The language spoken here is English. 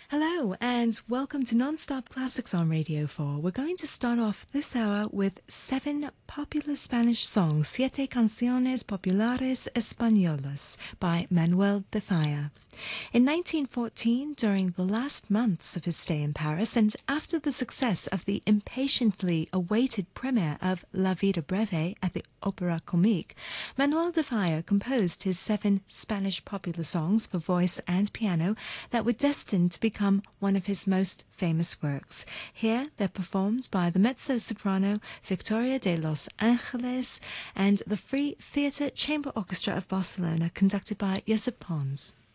Hello and welcome to Non-Stop Classics on Radio 4. We're going to start off this hour with 7 popular Spanish songs, Siete Canciones Populares Españolas by Manuel de Falla. In 1914, during the last months of his stay in Paris and after the success of the impatiently awaited premiere of La Vida Breve at the Opéra Comique, Manuel de Falla composed his 7 Spanish popular songs for voice and piano that were destined to become one of his most famous works. Here they're performed by the mezzo-soprano Victoria de los Angeles and the Free Theatre Chamber Orchestra of Barcelona, conducted by Josep Pons.